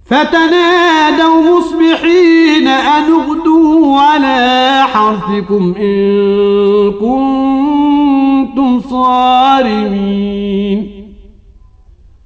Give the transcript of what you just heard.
فتنادوا مصبحين أن اغدوا على حرثكم إن كنتم صارمين